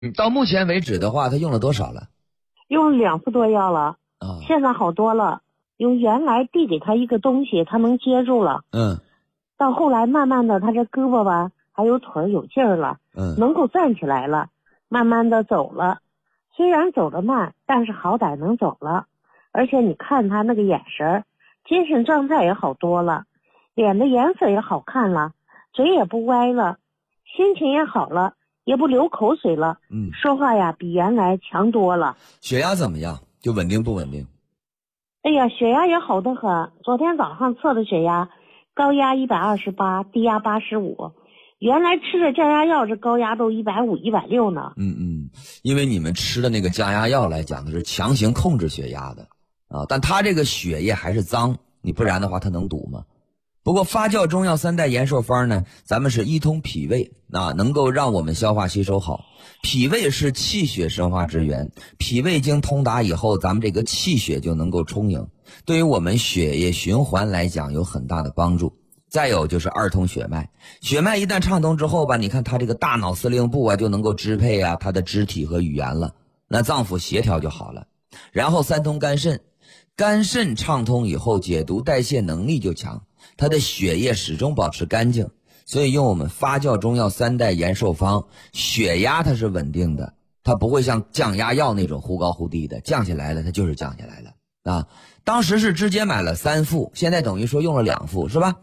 到目前为止的话，他用了多少了？ 用2副多药了，现在好多了。用原来递给他一个东西，他能接住了。到后来慢慢的，他这胳膊吧，还有腿有劲儿了，能够站起来了，慢慢的走了。虽然走得慢，但是好歹能走了。而且你看他那个眼神，精神状态也好多了，脸的颜色也好看了，嘴也不歪了，心情也好了，也不流口水了。说话呀比原来强多了。 血压怎么样？就稳定不稳定？ 哎呀，血压也好得很。昨天早上测的血压，高压128，低压85。原来吃的降压药，这高压都150、160呢。 因为你们吃的那个降压药来讲的是强行控制血压的啊，但他这个血液还是脏，你不然的话他能堵吗？不过发酵中药3代延寿方呢，咱们是一通脾胃啊，能够让我们消化吸收好。脾胃是气血生化之源，脾胃经通达以后，咱们这个气血就能够充盈，对于我们血液循环来讲有很大的帮助。再有就是二通血脉，血脉一旦畅通之后吧，你看他这个大脑司令部啊就能够支配啊他的肢体和语言了，那脏腑协调就好了。然后3通肝肾，肝肾畅通以后，解毒代谢能力就强，他的血液始终保持干净。所以用我们发酵中药3代延寿方，血压它是稳定的，它不会像降压药那种忽高忽低的，降下来了它就是降下来了啊。当时是直接买了3副，现在等于说用了2副是吧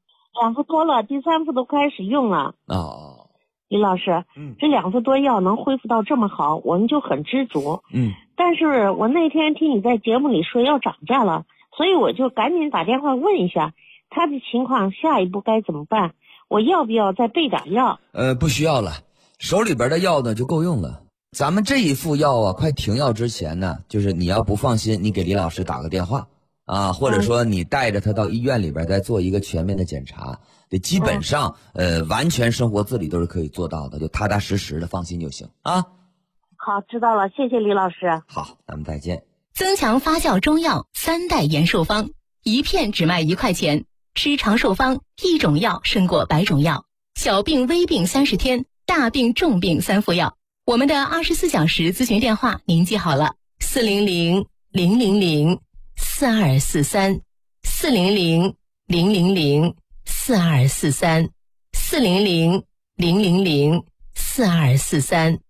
？2副多了，第3副都开始用了。李老师，这2副多药能恢复到这么好，我们就很知足。但是我那天听你在节目里说要涨价了，所以我就赶紧打电话问一下他的情况，下一步该怎么办？我要不要再备点药？ 不需要了，手里边的药呢就够用了。咱们这一副药啊，快停药之前呢，就是你要不放心，你给李老师打个电话啊，或者说你带着他到医院里边再做一个全面的检查。基本上完全生活自理都是可以做到的，就踏踏实实的放心就行啊。 好，知道了，谢谢李老师。 好，咱们再见。 增强发酵中药3代延寿方，一片只卖1块钱，吃长寿方，一种药胜过100种药。小病微病30天，大病重病3副药。我们的24小时咨询电话您记好了：400-000-4243 400-000-4243 400-000-4243。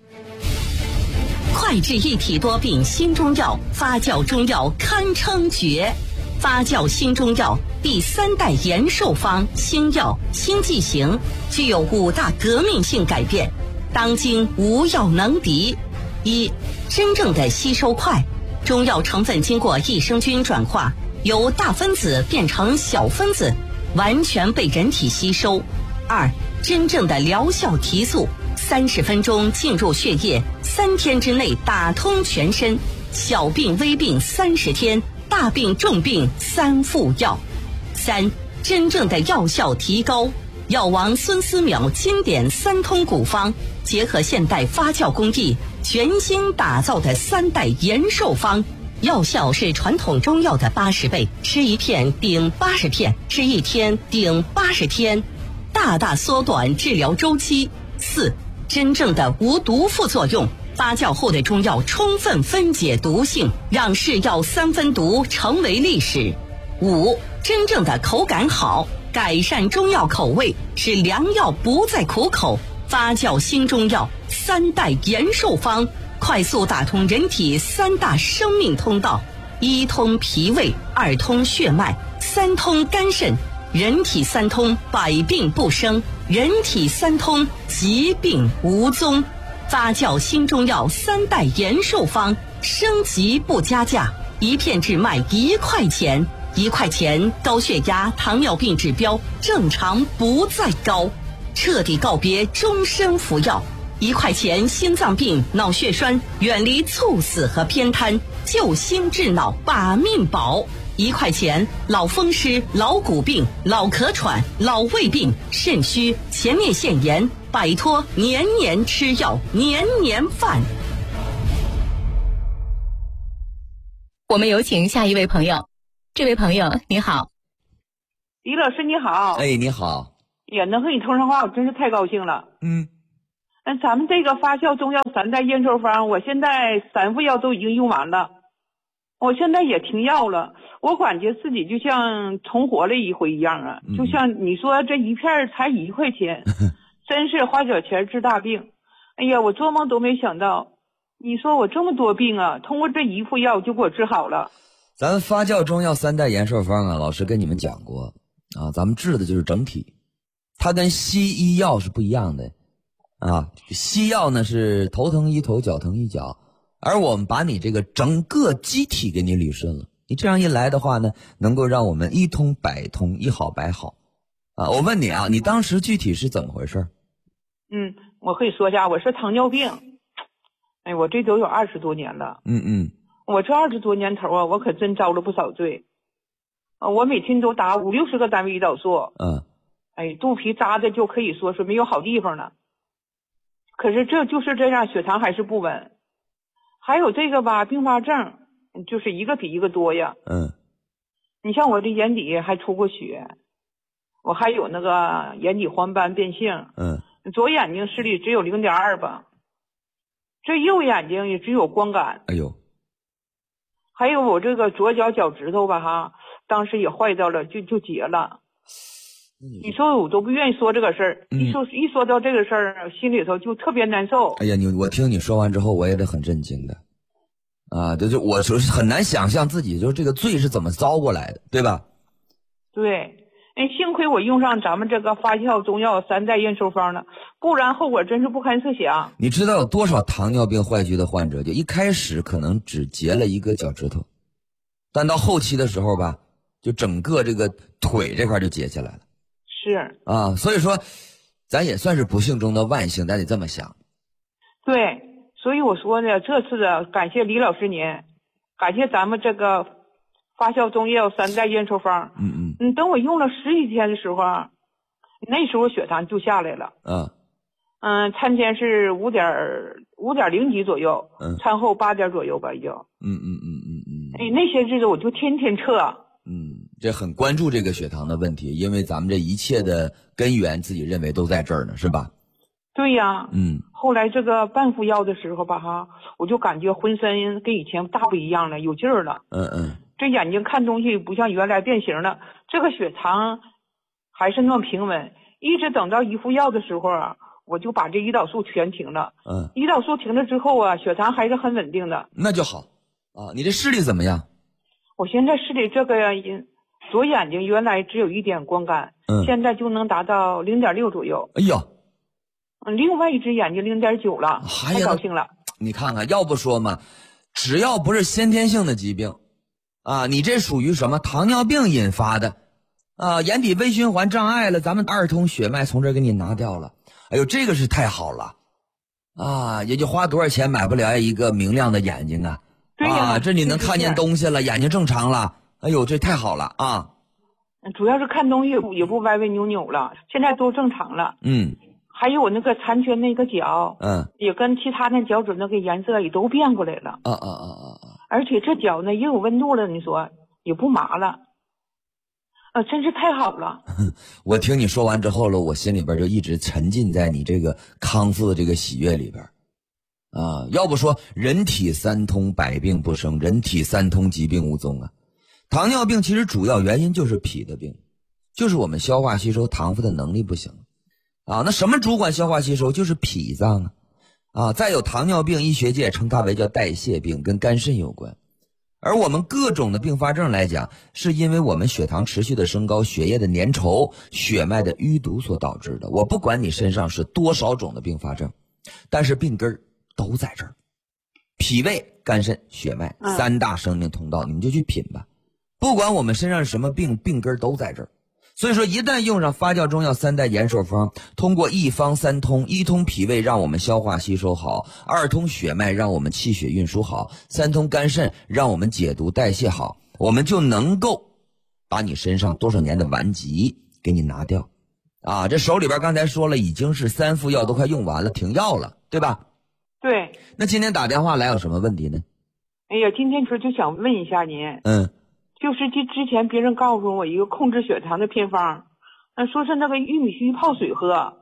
快治一体多病新中药，发酵中药堪称绝。发酵新中药第3代延寿方新药新剂型，具有5大革命性改变，当今无药能敌。1. 真正的吸收快，中药成分经过益生菌转化，由大分子变成小分子，完全被人体吸收。2. 真正的疗效提速，30分钟进入血液，3天之内打通全身，小病微病30天，大病重病3副药。3. 真正的药效提高，药王孙思邈经典3通古方，结合现代发酵工艺，全新打造的3代延寿方，药效是传统中药的80倍，吃1片顶80片，吃1天顶80天，大大缩短治疗周期。4. 真正的无毒副作用，发酵后的中药充分分解毒性，让是药3分毒成为历史。5. 真正的口感好，改善中药口味，使良药不再苦口。发酵新中药3代延寿方，快速打通人体3大生命通道：1通脾胃，2通血脉，3通肝肾。人体3通，百病不生；人体3通，疾病无踪。发酵新中药3代延寿方，升级不加价，一片只卖1块钱。1块钱，高血压、糖尿病指标正常不再高，彻底告别终身服药。1块钱，心脏病、脑血栓远离猝死和偏瘫，救心治脑把命保。1块钱，老风湿、老骨病、老咳喘、老胃病、肾虚、前列腺炎，摆脱年年吃药、年年犯。 我们有请下一位朋友。这位朋友你好。 李老师你好。 哎，你好。 也能和你通上话，我真是太高兴了。 咱们这个发酵中药3代延寿方，我现在3副药都已经用完了，我现在也停药了，我感觉自己就像重活了一回一样啊，就像你说这一片才1块钱，真是花小钱治大病。哎呀，我做梦都没想到，你说我这么多病啊，通过这1副药就给我治好了。 咱们发酵中药3代延寿方啊，老师跟你们讲过啊，咱们治的就是整体，它跟西医药是不一样的啊。西药呢是头疼医头，脚疼医脚，而我们把你这个整个机体给你理顺了。你这样一来的话呢，能够让我们一通百通，一好百好啊。我问你啊，你当时具体是怎么回事？ 我可以说一下，我是糖尿病。哎，我这都有20多年了。我这20多年头啊，我可真遭了不少罪。我每天都打50-60个单位胰岛素。哎，肚皮扎的就可以说是没有好地方了。可是这就是这样，血糖还是不稳。还有这个吧，并发症就是一个比一个多呀。你像我这眼底还出过血，我还有那个眼底黄斑变性。左眼睛视力只有0.2吧，这右眼睛也只有光感。 哎呦， 还有我这个左脚脚趾头吧哈，当时也坏掉了，就截了。你说我都不愿意说这个事儿，一说到这个事儿，心里头就特别难受。 哎呀，我听你说完之后，我也得很震惊的啊！就我是很难想象自己就这个罪是怎么遭过来的，对吧？ 对。幸亏我用上咱们这个发酵中药3代延寿方了，不然后果真是不堪设想。 你知道有多少糖尿病坏疽的患者，就一开始可能只截了一个脚趾头，但到后期的时候吧，就整个这个腿这块就截下来了。 是啊，所以说咱也算是不幸中的万幸，咱得这么想。 对，所以我说呢，这次的感谢李老师您，感谢咱们这个发酵中药3代延寿方。等我用了10几天的时候，那时候血糖就下来了。餐前是5.0几左右，餐后8点左右吧，已经。那些日子我就天天测。 这很关注这个血糖的问题，因为咱们这一切的根源自己认为都在这儿呢，是吧？ 对呀。后来这个半副药的时候吧哈，我就感觉浑身跟以前大不一样了，有劲儿了。这眼睛看东西不像原来变形了，这个血糖还是那么平稳。一直等到1副药的时候啊，我就把这胰岛素全停了。胰岛素停了之后啊，血糖还是很稳定的。 那就好啊。你这视力怎么样？ 我现在视力这个左眼睛原来只有1点光感，现在就能达到0.6左右。 哎呀， 另外一只眼睛0.9了，太高兴了。 你看看，要不说嘛，只要不是先天性的疾病啊，你这属于什么糖尿病引发的啊？眼底微循环障碍了，咱们2通血脉从这儿给你拿掉了。哎呦，这个是太好了啊！也就花多少钱买不了一个明亮的眼睛啊！这你能看见东西了，眼睛正常了。哎呦，这太好了啊！ 主要是看东西也不歪歪扭扭了，现在都正常了。还有我那个残缺那个脚，也跟其他那脚趾那个颜色也都变过来了。而且这脚呢也有温度了，你说也不麻了，真是太好了。 我听你说完之后了，我心里边就一直沉浸在你这个康复的这个喜悦里边啊。要不说人体3通百病不生，人体3通疾病无踪啊。糖尿病其实主要原因就是脾的病，就是我们消化吸收糖分的能力不行啊。那什么主管消化吸收？就是脾脏啊。再有糖尿病，医学界称它为叫代谢病，跟肝肾有关。而我们各种的并发症来讲，是因为我们血糖持续的升高，血液的粘稠，血脉的淤堵所导致的。我不管你身上是多少种的并发症，但是病根都在这儿。脾胃、肝肾、血脉3大生命通道，你们就去品吧。不管我们身上是什么病，病根都在这儿。所以说一旦用上发酵中药3代延寿方，通过1方3通，1通脾胃让我们消化吸收好，2通血脉让我们气血运输好，3通肝肾让我们解毒代谢好，我们就能够把你身上多少年的顽疾给你拿掉啊。这手里边刚才说了，已经是3副药都快用完了，停药了，对吧？ 对。 那今天打电话来有什么问题呢？ 哎呀，今天就想问一下您。就是之前别人告诉我一个控制血糖的偏方，说是那个玉米须泡水喝，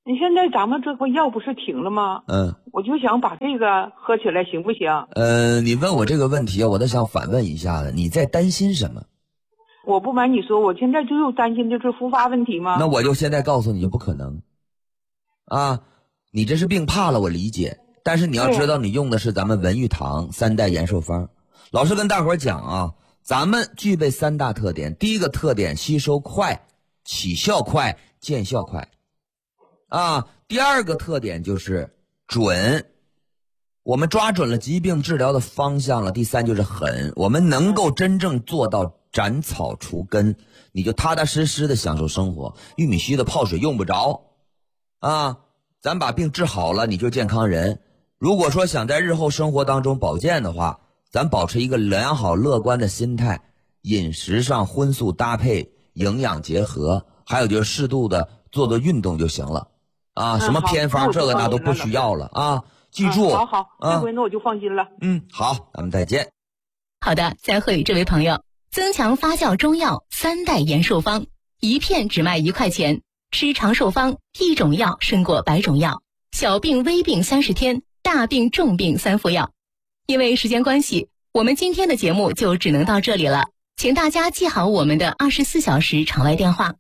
你现在咱们这不药不是停了吗？我就想把这个喝起来行不行？ 你问我这个问题我都想反问一下子，你在担心什么？ 我不瞒你说，我现在就有担心就是复发问题吗？ 那我就现在告诉你就不可能啊！你这是病怕了，我理解，但是你要知道你用的是咱们文玉堂3代延寿方。老师跟大伙讲啊，咱们具备3大特点。第一个特点，吸收快，起效快，见效快啊。第二个特点就是准，我们抓准了疾病治疗的方向了。第三就是狠，我们能够真正做到斩草除根，你就踏踏实实的享受生活。玉米须的泡水用不着啊，咱把病治好了，你就健康人。如果说想在日后生活当中保健的话，咱保持一个良好乐观的心态，饮食上荤素搭配，营养结合，还有就是适度的做运动就行了啊。什么偏方这个那都不需要了啊。记住， 好，这回那我就放心了。 好，咱们再见。 好的，再会，这位朋友。增强发酵中药3代延寿方，一片只卖1块钱，吃长寿方，1种药胜过100种药，小病微病30天，大病重病3服药。因为时间关系，我们今天的节目就只能到这里了，请大家记好我们的24小时场外电话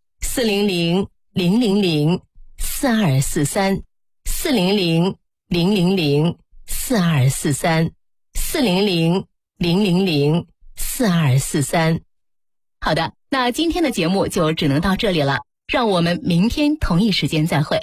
400-000-4243 400-000-4243 400-000-4243。好的，那今天的节目就只能到这里了，让我们明天同一时间再会。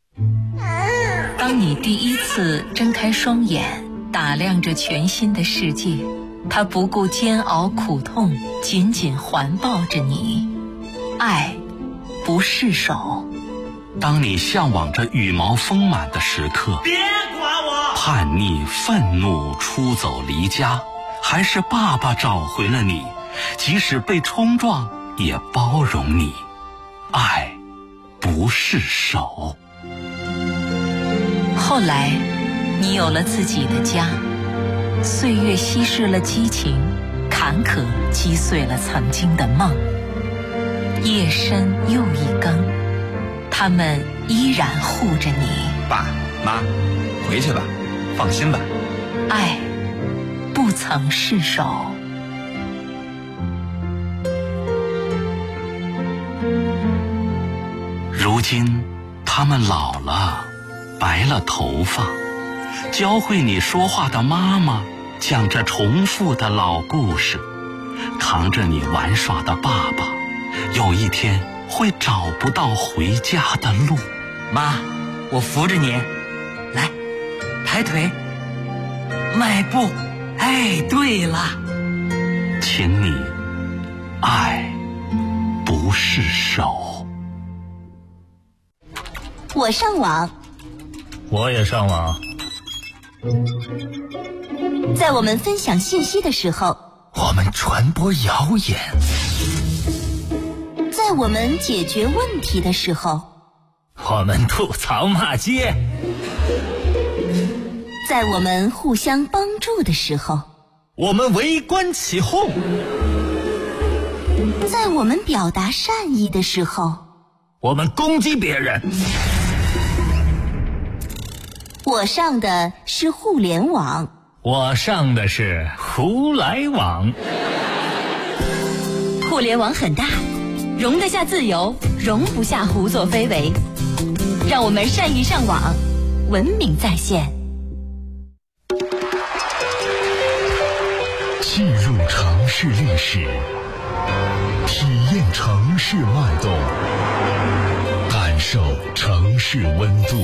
当你第一次睁开双眼，打量着全新的世界，它不顾煎熬苦痛，紧紧环抱着你。爱不释手。 当你向往着羽毛丰满的时刻， 别管我， 叛逆愤怒出走离家，还是爸爸找回了你，即使被冲撞也包容你。爱不释手。 后来你有了自己的家，岁月稀释了激情，坎坷击碎了曾经的梦。夜深又一更，他们依然护着你。 爸妈，回去吧，放心吧。 爱不曾释手。 如今他们老了，白了头发，教会你说话的妈妈讲着重复的老故事，扛着你玩耍的爸爸，有一天会找不到回家的路。 妈，我扶着你，来，抬腿，迈步。哎，对了， 请你爱不释手。 我上网， 我也上网。 在我们分享信息的时候， 我们传播谣言； 在我们解决问题的时候， 我们吐槽骂街； 在我们互相帮助的时候， 我们围观起哄； 在我们表达善意的时候， 我们攻击别人。 我上的是互联网， 我上的是胡来网。 互联网很大，容得下自由，容不下胡作非为。让我们善意上网，文明在线。 进入城市历史，体验城市脉动，感受城市温度。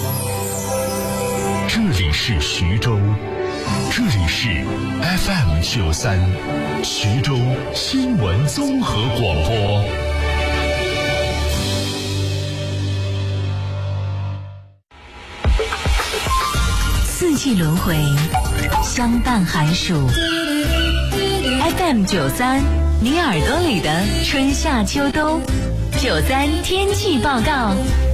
这里是徐州，这里是 FM93 徐州新闻综合广播。 四季轮回，相伴寒暑。FM93，你耳朵里的春夏秋冬。93天气报告。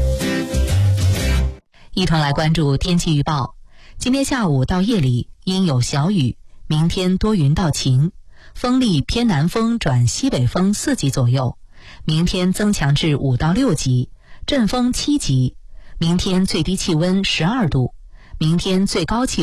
一同来关注天气预报。今天下午到夜里阴有小雨，明天多云到晴，风力偏南风转西北风4级左右，明天增强至5到6级，阵风7级。 明天最低气温12度，明天最高气